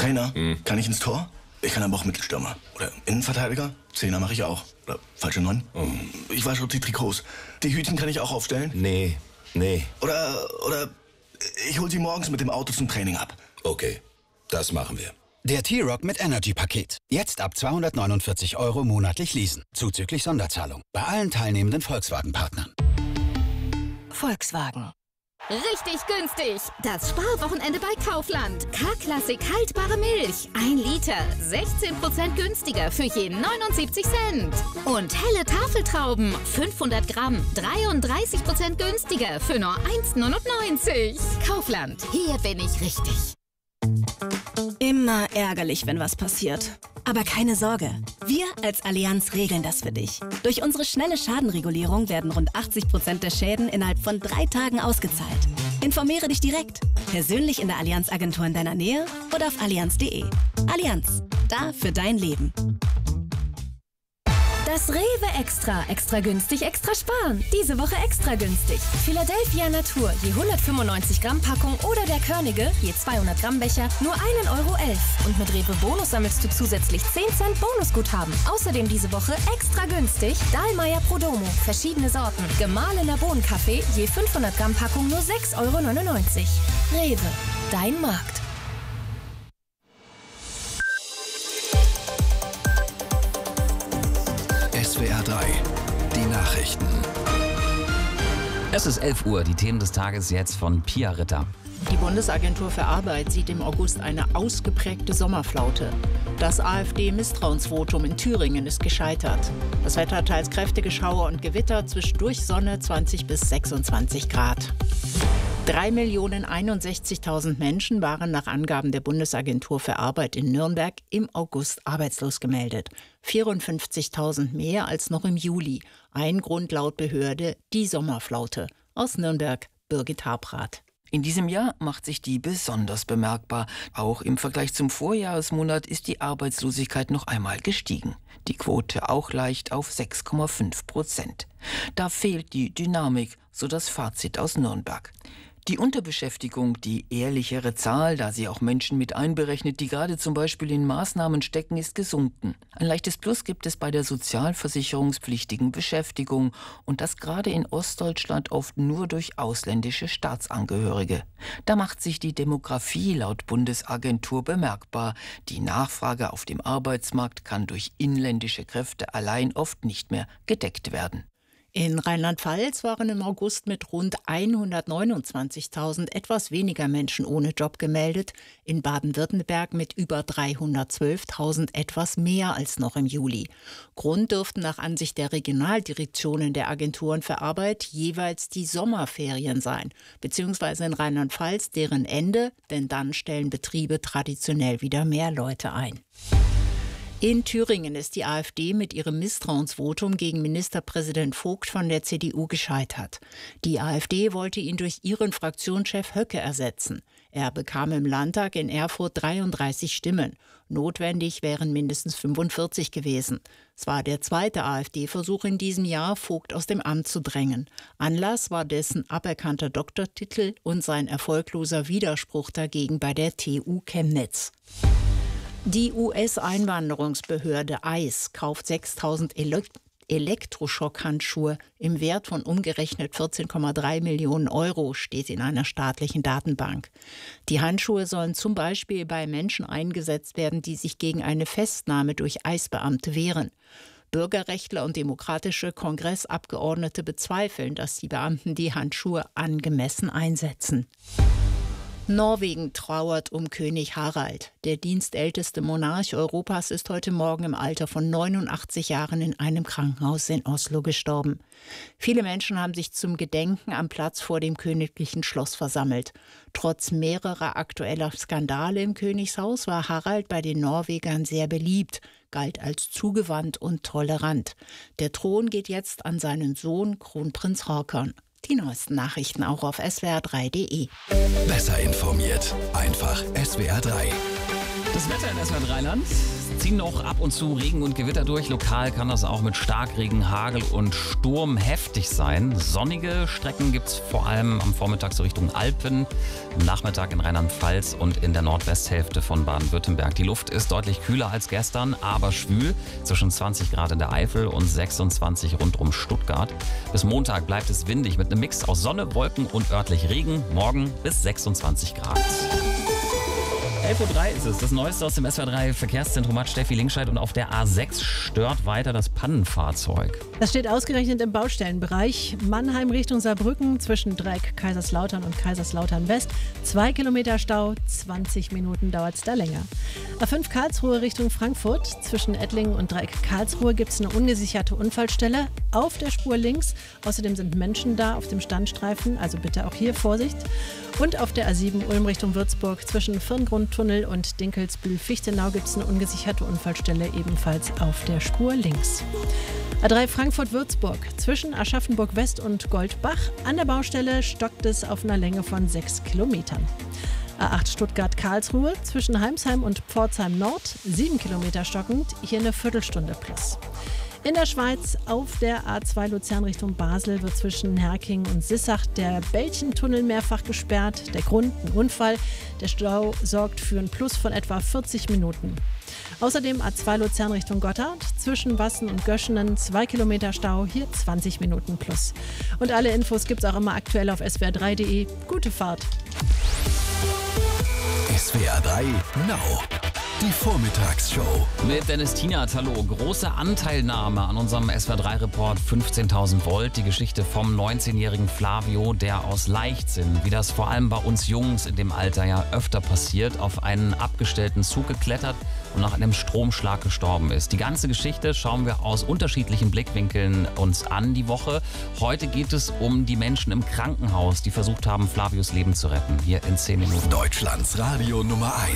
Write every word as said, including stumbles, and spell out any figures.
Trainer, hm. kann ich ins Tor? Ich kann aber auch Mittelstürmer. Oder Innenverteidiger? Zehner mache ich auch. Oder falsche Neun? Oh. Ich wasche die Trikots. Die Hütchen kann ich auch aufstellen? Nee, nee. Oder, oder ich hol sie morgens mit dem Auto zum Training ab. Okay, das machen wir. Der T-Roc mit Energy-Paket. Jetzt ab zweihundertneunundvierzig Euro monatlich leasen. Zuzüglich Sonderzahlung. Bei allen teilnehmenden Volkswagen-Partnern. Volkswagen. Richtig günstig. Das Sparwochenende bei Kaufland. K-Klassik haltbare Milch. Ein Liter. sechzehn Prozent günstiger für je neunundsiebzig Cent. Und helle Tafeltrauben. fünfhundert Gramm. dreiunddreißig Prozent günstiger für nur eins neunundneunzig. Kaufland. Hier bin ich richtig. Immer ärgerlich, wenn was passiert. Aber keine Sorge, wir als Allianz regeln das für dich. Durch unsere schnelle Schadenregulierung werden rund achtzig Prozent der Schäden innerhalb von drei Tagen ausgezahlt. Informiere dich direkt, persönlich in der Allianz-Agentur in deiner Nähe oder auf allianz punkt de. Allianz, da für dein Leben. Das Rewe Extra. Extra günstig, extra sparen. Diese Woche extra günstig. Philadelphia Natur, je hundertfünfundneunzig Gramm Packung oder der Körnige, je zweihundert Gramm Becher, nur ein Euro elf. Und mit Rewe Bonus sammelst du zusätzlich zehn Cent Bonusguthaben. Außerdem diese Woche extra günstig Dahlmeier Prodomo, verschiedene Sorten. Gemahlener Bohnenkaffee, je fünfhundert Gramm Packung nur sechs Euro neunundneunzig. Rewe, dein Markt. S W R drei, die Nachrichten. Es ist elf Uhr, die Themen des Tages jetzt von Pia Ritter. Die Bundesagentur für Arbeit sieht im August eine ausgeprägte Sommerflaute. Das AfD-Misstrauensvotum in Thüringen ist gescheitert. Das Wetter teils kräftige Schauer und Gewitter, zwischendurch Sonne zwanzig bis sechsundzwanzig Grad. drei Millionen einundsechzigtausend Menschen waren nach Angaben der Bundesagentur für Arbeit in Nürnberg im August arbeitslos gemeldet. vierundfünfzigtausend mehr als noch im Juli. Ein Grund laut Behörde die Sommerflaute. Aus Nürnberg, Birgit Habrath. In diesem Jahr macht sich die besonders bemerkbar. Auch im Vergleich zum Vorjahresmonat ist die Arbeitslosigkeit noch einmal gestiegen. Die Quote auch leicht auf sechs Komma fünf Prozent. Da fehlt die Dynamik, so das Fazit aus Nürnberg. Die Unterbeschäftigung, die ehrlichere Zahl, da sie auch Menschen mit einberechnet, die gerade zum Beispiel in Maßnahmen stecken, ist gesunken. Ein leichtes Plus gibt es bei der sozialversicherungspflichtigen Beschäftigung und das gerade in Ostdeutschland oft nur durch ausländische Staatsangehörige. Da macht sich die Demografie laut Bundesagentur bemerkbar. Die Nachfrage auf dem Arbeitsmarkt kann durch inländische Kräfte allein oft nicht mehr gedeckt werden. In Rheinland-Pfalz waren im August mit rund hundertneunundzwanzigtausend etwas weniger Menschen ohne Job gemeldet, in Baden-Württemberg mit über dreihundertzwölftausend etwas mehr als noch im Juli. Grund dürften nach Ansicht der Regionaldirektionen der Agenturen für Arbeit jeweils die Sommerferien sein, beziehungsweise in Rheinland-Pfalz deren Ende, denn dann stellen Betriebe traditionell wieder mehr Leute ein. In Thüringen ist die AfD mit ihrem Misstrauensvotum gegen Ministerpräsident Vogt von der C D U gescheitert. Die AfD wollte ihn durch ihren Fraktionschef Höcke ersetzen. Er bekam im Landtag in Erfurt dreiunddreißig Stimmen. Notwendig wären mindestens fünfundvierzig gewesen. Es war der zweite AfD-Versuch in diesem Jahr, Vogt aus dem Amt zu drängen. Anlass war dessen aberkannter Doktortitel und sein erfolgloser Widerspruch dagegen bei der T U Chemnitz. Die U S-Einwanderungsbehörde I C E kauft sechstausend Elekt- Elektroschockhandschuhe im Wert von umgerechnet vierzehn Komma drei Millionen Euro, steht in einer staatlichen Datenbank. Die Handschuhe sollen zum Beispiel bei Menschen eingesetzt werden, die sich gegen eine Festnahme durch I C E-Beamte wehren. Bürgerrechtler und demokratische Kongressabgeordnete bezweifeln, dass die Beamten die Handschuhe angemessen einsetzen. Norwegen trauert um König Harald. Der dienstälteste Monarch Europas ist heute Morgen im Alter von neunundachtzig Jahren in einem Krankenhaus in Oslo gestorben. Viele Menschen haben sich zum Gedenken am Platz vor dem königlichen Schloss versammelt. Trotz mehrerer aktueller Skandale im Königshaus war Harald bei den Norwegern sehr beliebt, galt als zugewandt und tolerant. Der Thron geht jetzt an seinen Sohn Kronprinz Haakon. Die neuesten Nachrichten auch auf S W R drei punkt de. Besser informiert, einfach S W R drei. Das Wetter in S W R drei-Land. Ziehen noch ab und zu Regen und Gewitter durch. Lokal kann das auch mit Starkregen, Hagel und Sturm heftig sein. Sonnige Strecken gibt es vor allem am Vormittag so Richtung Alpen, am Nachmittag in Rheinland-Pfalz und in der Nordwesthälfte von Baden-Württemberg. Die Luft ist deutlich kühler als gestern, aber schwül. Zwischen zwanzig Grad in der Eifel und sechsundzwanzig rund um Stuttgart. Bis Montag bleibt es windig mit einem Mix aus Sonne, Wolken und örtlich Regen. Morgen bis sechsundzwanzig Grad. elf Uhr drei ist es. Das Neueste aus dem S W R drei Verkehrszentrum hat Steffi Linkscheid und auf der A sechs stört weiter das Pannenfahrzeug. Das steht ausgerechnet im Baustellenbereich. Mannheim Richtung Saarbrücken zwischen Dreieck Kaiserslautern und Kaiserslautern West. Zwei Kilometer Stau, zwanzig Minuten dauert es da länger. A fünf Karlsruhe Richtung Frankfurt. Zwischen Ettlingen und Dreieck Karlsruhe gibt es eine ungesicherte Unfallstelle auf der Spur links. Außerdem sind Menschen da auf dem Standstreifen, also bitte auch hier Vorsicht. Und auf der A sieben Ulm Richtung Würzburg zwischen Firngrundtunnel und Dinkelsbühl-Fichtenau gibt es eine ungesicherte Unfallstelle ebenfalls auf der Spur links. A drei Frankfurt-Würzburg zwischen Aschaffenburg West und Goldbach. An der Baustelle stockt es auf einer Länge von sechs Kilometern. A acht Stuttgart-Karlsruhe zwischen Heimsheim und Pforzheim Nord, sieben Kilometer stockend, hier eine Viertelstunde plus. In der Schweiz auf der A zwei Luzern Richtung Basel wird zwischen Herking und Sissach der Bällchentunnel mehrfach gesperrt. Der Grund, ein Unfall. Der Stau sorgt für einen Plus von etwa vierzig Minuten. Außerdem A zwei Luzern Richtung Gotthard, zwischen Wassen und Göschenen zwei Kilometer Stau, hier zwanzig Minuten plus. Und alle Infos gibt's auch immer aktuell auf s w r drei punkt de. Gute Fahrt! S W R drei Now. Die Vormittagsshow. Mit Dennis Tienert, hallo. Große Anteilnahme an unserem S W R drei Report fünfzehntausend Volt. Die Geschichte vom neunzehnjährigen Flavio, der aus Leichtsinn, wie das vor allem bei uns Jungs in dem Alter ja öfter passiert, auf einen abgestellten Zug geklettert und nach einem Stromschlag gestorben ist. Die ganze Geschichte schauen wir aus unterschiedlichen Blickwinkeln uns an die Woche. Heute geht es um die Menschen im Krankenhaus, die versucht haben, Flavios Leben zu retten. Hier in zehn Minuten. Deutschlands Radio Nummer eins.